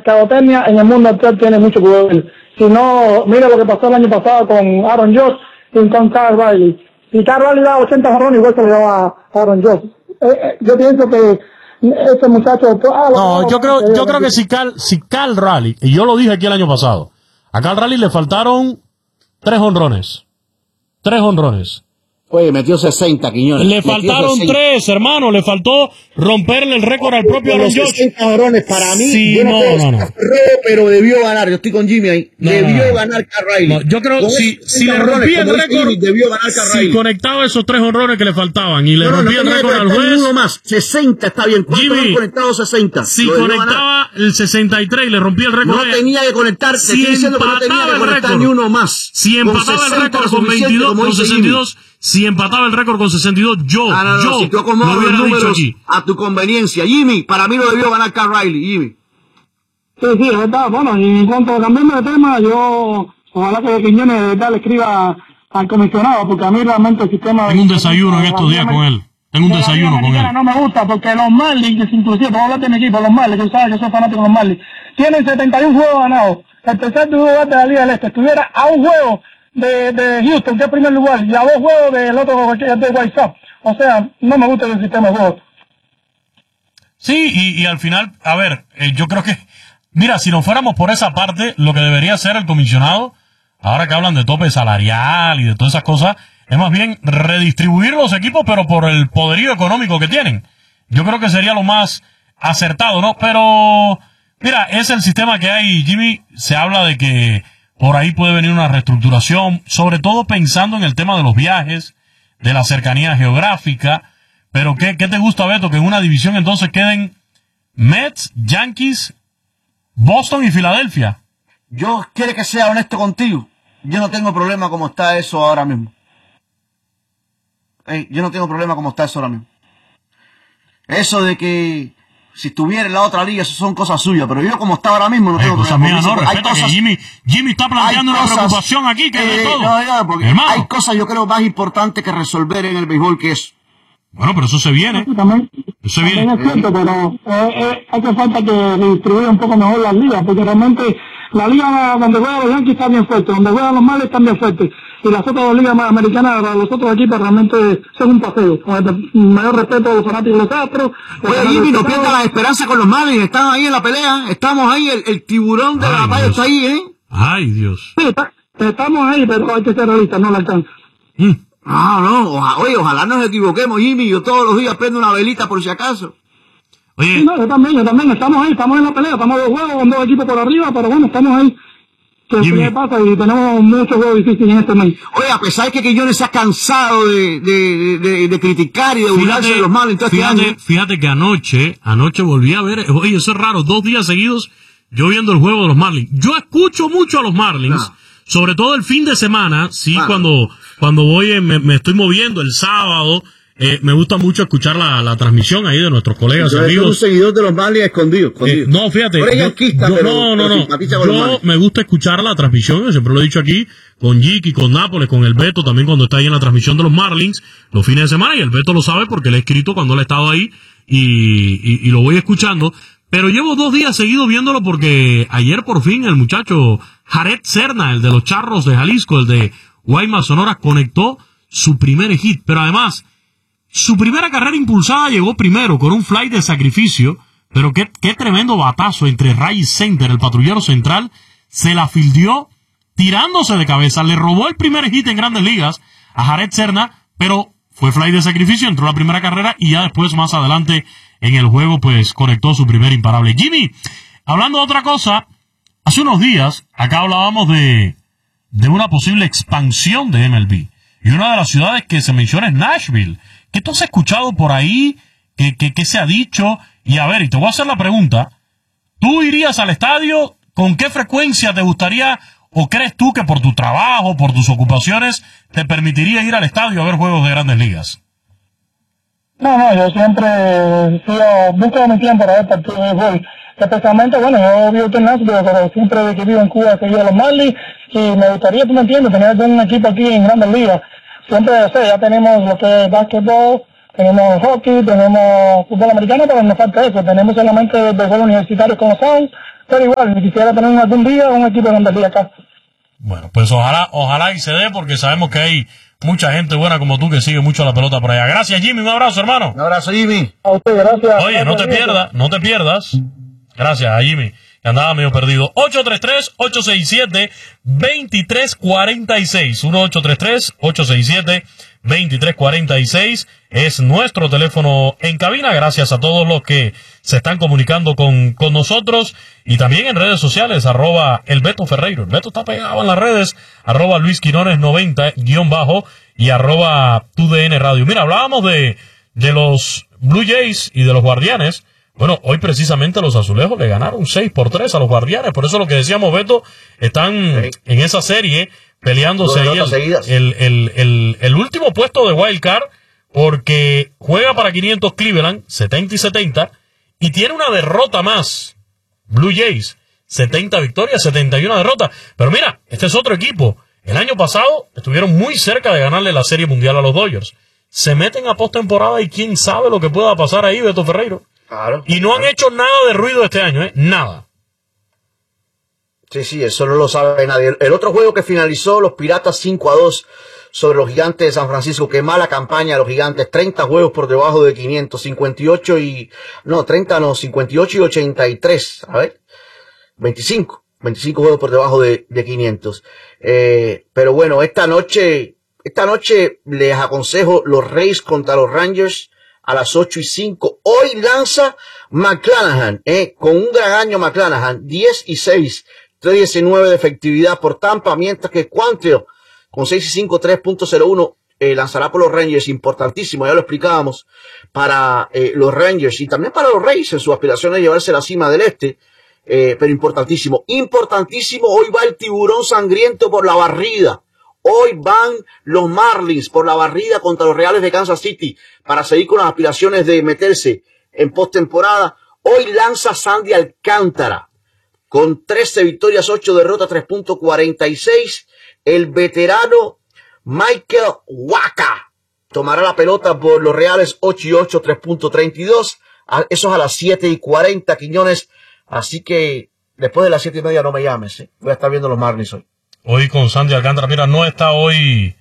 mercadotecnia en el mundo actual tiene mucho que ver. Si no, mira lo que pasó el año pasado con Aaron Judge y con Carl Riley. Si Carl Riley daba 80 jonrones, igual se le daba a Aaron Judge. Yo pienso que ese muchacho... No, yo creo que si Carl Riley, y yo lo dije aquí el año pasado, a Carl Riley le faltaron 3 jonrones. 3 jonrones. Oye, metió 60, Quiñones. Le faltaron 3, hermano. Le faltó romperle el récord al propio Aaron Judge. 60 jonrones para mí. Sí, yo no. Pero debió ganar. Yo estoy con Jimmy ahí. Debió ganar Carl Riley. No, yo creo que si le rompía el récord, debió ganar Carl Riley. Si conectaba esos 3 jonrones que le faltaban y le rompía el récord al juez. Uno más. 60 está bien. ¿Cuántos han conectado 60? Si conectaba el 63 y le rompía el récord. No tenía que conectar. Te estoy diciendo que no tenía que conectar ni uno más. Si empataba el récord con 22, con 62. Si empataba el récord con 62, yo si tú acomodas los números a tu conveniencia. Jimmy, para mí lo debió ganar Carl Riley, Jimmy. Sí, es verdad. Bueno, y en cuanto a cambiarme de tema, yo ojalá que Quiñones de verdad le escriba al comisionado, porque a mí realmente el sistema... Tengo un desayuno en estos días con él. Tengo un desayuno con él. No me gusta, porque los Marlins, inclusive, vamos a hablar de mi equipo, los Marlins, que sabes que soy fanático de los Marlins, tienen 71 juegos ganados. El tercer lugar de la Liga del Este estuviera a un juego de Houston, que es primer lugar, y a 2 juegos del otro que es de White Sox. O sea, no me gusta el sistema de juego. Sí, y al final, a ver, yo creo que, mira, si nos fuéramos por esa parte, lo que debería hacer el comisionado, ahora que hablan de tope salarial y de todas esas cosas, es más bien redistribuir los equipos, pero por el poderío económico que tienen. Yo creo que sería lo más acertado, ¿no? Pero, mira, es el sistema que hay, Jimmy. Se habla de que por ahí puede venir una reestructuración, sobre todo pensando en el tema de los viajes, de la cercanía geográfica. Pero ¿qué te gusta, Beto? Que en una división entonces queden Mets, Yankees, Boston y Filadelfia. Yo quiero que sea honesto contigo. Yo no tengo problema como está eso ahora mismo. Yo no tengo problema como está eso ahora mismo. Eso de que si estuviera en la otra liga, eso son cosas suyas, pero yo como está ahora mismo no tengo problema. Mía, no, respeta que Jimmy está planteando una preocupación aquí que es de todo. No, porque hay cosas yo creo más importantes que resolver en el béisbol que eso. Bueno, pero eso se viene. Eso viene. Es cierto, pero hace falta que distribuya un poco mejor las ligas, porque realmente la liga donde juegan los Yankees está bien fuerte, donde juegan los Marlins están bien fuertes, y las otras dos ligas americanas, los otros equipos realmente son un paseo, con el mayor respeto a los fanáticos de los Astros. Oye, Jimmy, no pierda la esperanza con los Marlins, están ahí en la pelea, estamos ahí, el tiburón de la playa está ahí, Ay, Dios. Sí, estamos ahí, pero hay que ser realistas, no la alcanza. Oye, ojalá nos equivoquemos, Jimmy, yo todos los días prendo una velita por si acaso. Oye. Sí, no, yo también, estamos ahí, estamos en la pelea, estamos 2 juegos con 2 equipos por arriba, pero bueno, estamos ahí. ¿Qué pasa? Y tenemos muchos juegos difíciles en este mes. Oye, a pesar de que Quiñones se ha cansado de criticar y de burlarse de los Marlins todo este año. Fíjate que anoche volví a ver, oye, eso es raro, 2 días seguidos yo viendo el juego de los Marlins. Yo escucho mucho a los Marlins, sobre todo el fin de semana, cuando voy, me estoy moviendo el sábado. Me gusta mucho escuchar la transmisión ahí de nuestros colegas y amigos. Yo soy un seguidor de los Marlins escondido. No, fíjate. Yo me gusta escuchar la transmisión, yo siempre lo he dicho aquí, con Jiki, con Nápoles, con el Beto, también cuando está ahí en la transmisión de los Marlins, los fines de semana, y el Beto lo sabe porque le he escrito cuando él ha estado ahí, y lo voy escuchando. Pero llevo 2 días seguidos viéndolo porque ayer por fin el muchacho Jared Serna, el de los Charros de Jalisco, el de Guaymas, Sonora, conectó su primer hit, pero además su primera carrera impulsada llegó primero con un fly de sacrificio, pero qué tremendo batazo entre Ray Center, el patrullero central, se la fildió tirándose de cabeza, le robó el primer hit en Grandes Ligas a Jared Serna, pero fue fly de sacrificio, entró la primera carrera y ya después más adelante en el juego pues conectó su primer imparable. Jimmy, hablando de otra cosa, hace unos días acá hablábamos de una posible expansión de MLB y una de las ciudades que se menciona es Nashville. ¿Qué tú has escuchado por ahí? ¿Qué se ha dicho? Y a ver, y te voy a hacer la pregunta. ¿Tú irías al estadio? ¿Con qué frecuencia te gustaría o crees tú que por tu trabajo, por tus ocupaciones, te permitiría ir al estadio a ver juegos de Grandes Ligas? No, yo siempre busco mi tiempo para ver partidos de béisbol. Especialmente, bueno, yo vivo en Nashville, pero siempre desde que vivo en Cuba he seguido a los Marlins y me gustaría, tú me entiendes, tener un equipo aquí en Grandes Ligas. Siempre, ya tenemos lo que es básquetbol, tenemos hockey, tenemos fútbol americano, pero nos falta eso. Tenemos solamente el béisbol universitario como son, pero igual, quisiera tener algún día un equipo de Grandes Ligas acá. Bueno, pues ojalá y se dé, porque sabemos que hay mucha gente buena como tú que sigue mucho la pelota por allá. Gracias, Jimmy, un abrazo, hermano. Un abrazo, Jimmy. A usted, gracias. Oye, no te pierdas. Gracias a Jimmy, que andaba medio perdido. 833-867-2346. 1-833-867-2346 es nuestro teléfono en cabina. Gracias a todos los que se están comunicando con nosotros. Y también en redes sociales, @el Beto Ferreiro. El Beto está pegado en las redes, @Luis Quiñones 90 _ y @TUDN Radio. Mira, hablábamos de los Blue Jays y de los Guardianes. Bueno, hoy precisamente los Azulejos le ganaron 6-3 a los Guardianes. Por eso lo que decíamos, Beto, están en esa serie peleándose ahí el último puesto de Wild Card, porque juega para 500 Cleveland, 70-70, y tiene una derrota más. Blue Jays, 70 victorias, 71 derrotas. Pero mira, este es otro equipo. El año pasado estuvieron muy cerca de ganarle la Serie Mundial a los Dodgers. Se meten a postemporada y quién sabe lo que pueda pasar ahí, Beto Ferreiro. Claro. Y no han hecho nada de ruido este año, nada. Sí, eso no lo sabe nadie. El otro juego que finalizó, los Piratas 5-2 sobre los Gigantes de San Francisco. Qué mala campaña de los Gigantes. 30 juegos por debajo de 500. 58 y 83. A ver. 25 juegos por debajo de 500. Pero bueno, esta noche les aconsejo los Rays contra los Rangers a las 8:05. Hoy lanza McClanahan, con un gran año McClanahan, 10-6, 3.19 de efectividad por Tampa, mientras que Quantrill con 6-5, 3.01 lanzará por los Rangers. Importantísimo, ya lo explicábamos, para los Rangers y también para los Rays en su aspiración de llevarse la cima del este. Pero importantísimo, hoy va el tiburón sangriento por la barrida. Hoy van los Marlins por la barrida contra los Reales de Kansas City para seguir con las aspiraciones de meterse en postemporada. Hoy lanza Sandy Alcántara con 13 victorias, 8 derrotas, 3.46. El veterano Michael Wacha tomará la pelota por los Reales, 8-8, 3.32. Eso es a las 7:40, Quiñones. Así que después de las 7:30 no me llames. Voy a estar viendo los Marlins hoy. Hoy con Sandy Alcántara. Mira, no está hoy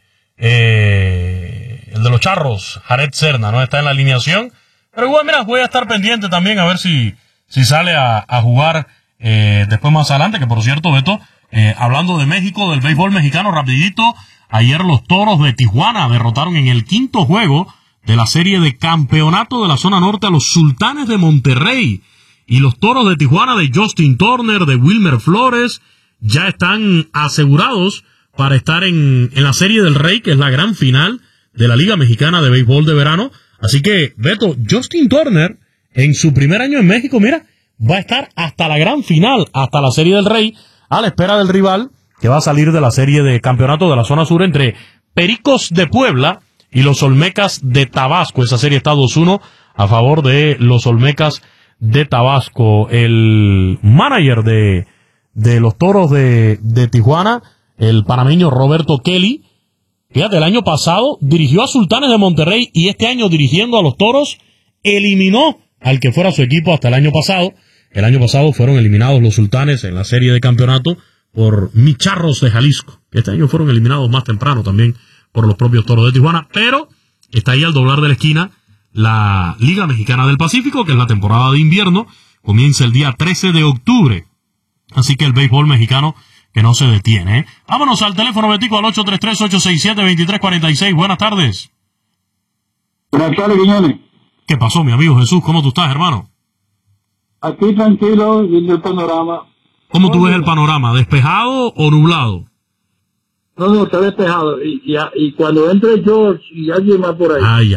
el de los Charros, Jared Serna, no está en la alineación. Pero igual, mira, voy a estar pendiente también a ver si sale a jugar después más adelante. Que por cierto, Beto, hablando de México, del béisbol mexicano, rapidito, ayer los Toros de Tijuana derrotaron en el 5º juego de la serie de campeonato de la zona norte a los Sultanes de Monterrey. Y los Toros de Tijuana de Justin Turner, de Wilmer Flores, ya están asegurados para estar en la Serie del Rey, que es la gran final de la Liga Mexicana de Béisbol de Verano. Así que, Beto, Justin Turner, en su primer año en México, mira, va a estar hasta la gran final, hasta la Serie del Rey, a la espera del rival que va a salir de la serie de campeonato de la zona sur entre Pericos de Puebla y los Olmecas de Tabasco. Esa serie está 2-1 a favor de los Olmecas de Tabasco. El manager de los Toros de Tijuana, el panameño Roberto Kelly, fíjate, el año pasado dirigió a Sultanes de Monterrey y este año dirigiendo a los Toros eliminó al que fuera su equipo hasta el año pasado. El año pasado fueron eliminados los Sultanes en la serie de campeonato por Micharros de Jalisco. Este año fueron eliminados más temprano también por los propios Toros de Tijuana, pero está ahí al doblar de la esquina la Liga Mexicana del Pacífico, que es la temporada de invierno, comienza el día 13 de octubre. Así que el béisbol mexicano que no se detiene. Vámonos al teléfono, Betico, al 833-867-2346. Buenas tardes. Buenas tardes, Quiñones. ¿Qué pasó, mi amigo Jesús? ¿Cómo tú estás, hermano? Aquí tranquilo, viendo el panorama. ¿Cómo tú ves el panorama? ¿Despejado o nublado? No, está despejado. Y cuando entre George y alguien más por ahí. Ay.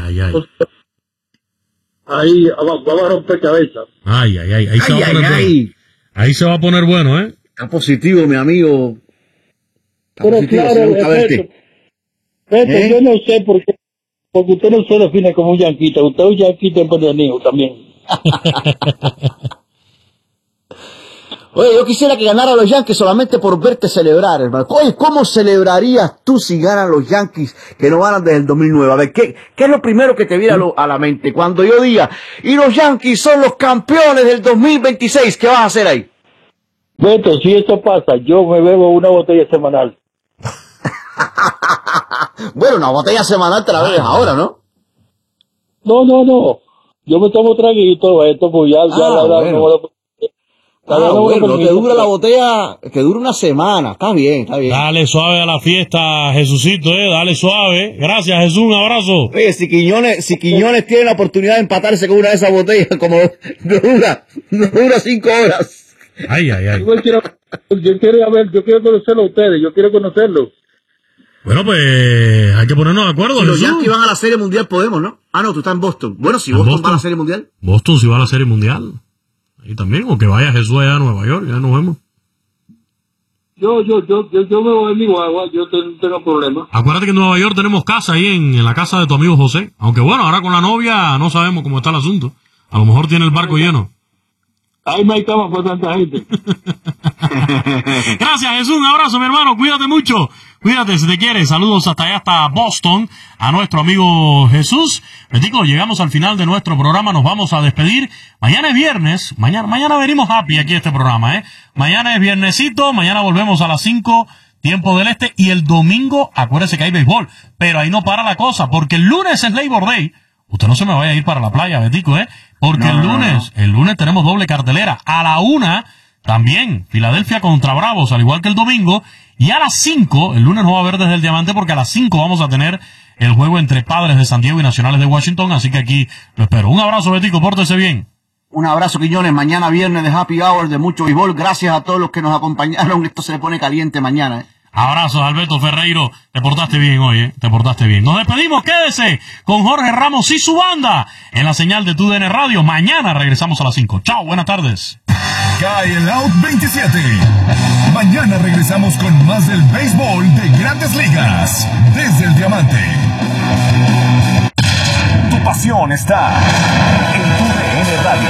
Ahí va a romper cabeza. Ay. Ahí se va a poner bueno. Ahí se va a poner bueno, ¿eh? Está positivo, mi amigo. Pero claro, yo no sé por qué. Porque usted no se define como un yanquita. Usted es un yanquita empedernido también. Oye, yo quisiera que ganara los Yankees solamente por verte celebrar, hermano. Oye, ¿cómo celebrarías tú si ganan los Yankees que no ganan desde el 2009? A ver, ¿qué es lo primero que te viene a la mente cuando yo diga, y los Yankees son los campeones del 2026? ¿Qué vas a hacer ahí? Beto, si esto pasa, yo me bebo una botella semanal. Bueno, una botella semanal te la bebes ahora, ¿no? No. Yo me tomo traguito, esto, pues ya bueno. bueno, no te dura la botella, que dura una semana. Está bien. Dale suave a la fiesta, Jesucito, dale suave. Gracias, Jesús, un abrazo. Oye, si Quiñones tiene la oportunidad de empatarse con una de esas botellas, como no dura 5 horas. Ay. Yo quiero conocerlo a ustedes, yo quiero conocerlo. Bueno, pues hay que ponernos de acuerdo. Si los Jesús. Yankees van a la Serie Mundial, podemos, ¿no? Ah, no, tú estás en Boston. Bueno, si Boston va a la Serie Mundial. Boston si va a la Serie Mundial. Ahí también, o que vaya Jesús allá a Nueva York, ya nos vemos. Yo me voy en mi guagua, yo no tengo problema. Acuérdate que en Nueva York tenemos casa ahí en la casa de tu amigo José. Aunque bueno, ahora con la novia no sabemos cómo está el asunto. A lo mejor tiene el barco lleno. Ahí no hay cama para tanta gente. Gracias, Jesús. Un abrazo, mi hermano. Cuídate mucho. Cuídate si te quieres. Saludos hasta allá, hasta Boston, a nuestro amigo Jesús. Betico, llegamos al final de nuestro programa. Nos vamos a despedir. Mañana es viernes. Mañana venimos happy aquí a este programa, Mañana es viernesito. Mañana volvemos a las 5, tiempo del este. Y el domingo, acuérdese que hay béisbol. Pero ahí no para la cosa, porque el lunes es Labor Day. Usted no se me vaya a ir para la playa, Betico, porque el lunes tenemos doble cartelera. A la 1, también, Filadelfia contra Bravos, al igual que el domingo. Y a las 5, el lunes no va a haber desde el Diamante, porque a las 5 vamos a tener el juego entre Padres de San Diego y Nacionales de Washington. Así que aquí lo espero. Un abrazo, Betico, pórtese bien. Un abrazo, Quiñones. Mañana viernes de Happy Hour, de mucho béisbol. Gracias a todos los que nos acompañaron. Esto se le pone caliente mañana, Abrazos, Alberto Ferreiro. Te portaste bien hoy, Te portaste bien. Nos despedimos. Quédese con Jorge Ramos y su banda en la señal de TUDN Radio. Mañana regresamos a las 5. Chao, buenas tardes. Cae el Out 27. Mañana regresamos con más del béisbol de Grandes Ligas. Desde el Diamante. Tu pasión está en TUDN Radio.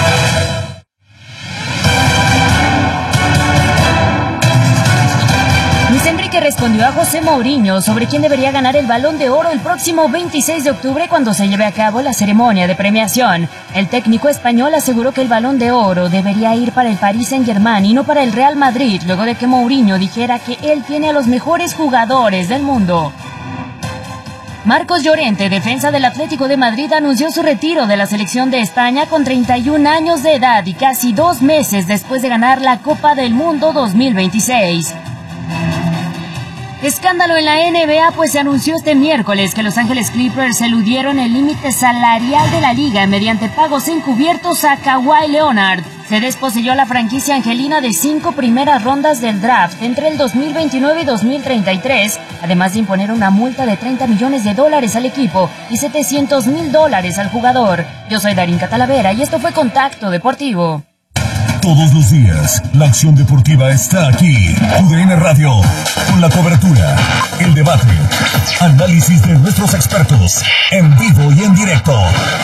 Luis Enrique respondió a José Mourinho sobre quién debería ganar el Balón de Oro el próximo 26 de octubre cuando se lleve a cabo la ceremonia de premiación. El técnico español aseguró que el Balón de Oro debería ir para el Paris Saint-Germain y no para el Real Madrid, luego de que Mourinho dijera que él tiene a los mejores jugadores del mundo. Marcos Llorente, defensa del Atlético de Madrid, anunció su retiro de la selección de España con 31 años de edad y casi 2 meses después de ganar la Copa del Mundo 2026. Escándalo en la NBA, pues se anunció este miércoles que Los Ángeles Clippers eludieron el límite salarial de la liga mediante pagos encubiertos a Kawhi Leonard. Se desposeyó la franquicia angelina de 5 primeras rondas del draft entre el 2029 y 2033, además de imponer una multa de $30 millones al equipo y $700,000 al jugador. Yo soy Darín Catalavera y esto fue Contacto Deportivo. Todos los días, la acción deportiva está aquí. TUDN Radio, con la cobertura, el debate, análisis de nuestros expertos, en vivo y en directo.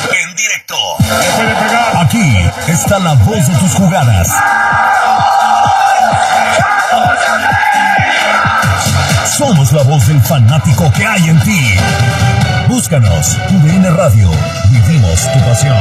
Aquí está la voz de tus jugadas. Somos la voz del fanático que hay en ti. Búscanos, TUDN Radio. Vivimos tu pasión.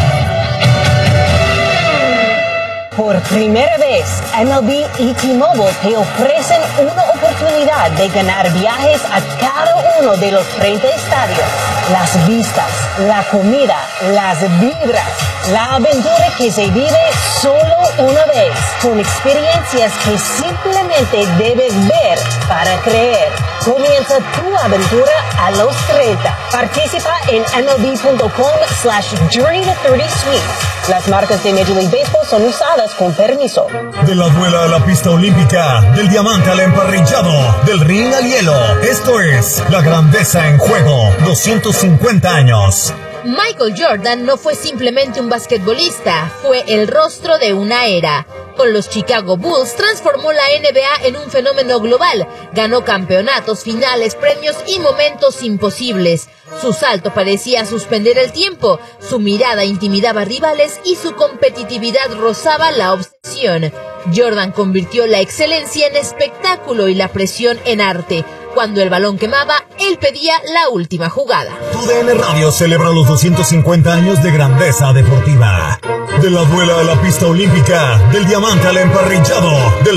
Por primera vez, MLB y T-Mobile te ofrecen una oportunidad de ganar viajes a cada uno de los 30 estadios. Las vistas, la comida, las vibras, la aventura que se vive solo una vez, con experiencias que simplemente debes ver para creer. Comienza tu aventura a los 30. Participa en MLB.com/Journey to 30 Suites. Las marcas de Major League Baseball son usadas con permiso. De la duela a la pista olímpica, del diamante al emparrillado, del ring al hielo. Esto es la grandeza en juego. 250 años. Michael Jordan no fue simplemente un basquetbolista, fue el rostro de una era. Con los Chicago Bulls transformó la NBA en un fenómeno global, ganó campeonatos, finales, premios y momentos imposibles. Su salto parecía suspender el tiempo, su mirada intimidaba rivales y su competitividad rozaba la obsesión. Jordan convirtió la excelencia en espectáculo y la presión en arte. Cuando el balón quemaba, él pedía la última jugada. TUDN Radio celebra los 250 años de grandeza deportiva. De la duela a la pista olímpica, del diamante al emparrillado, del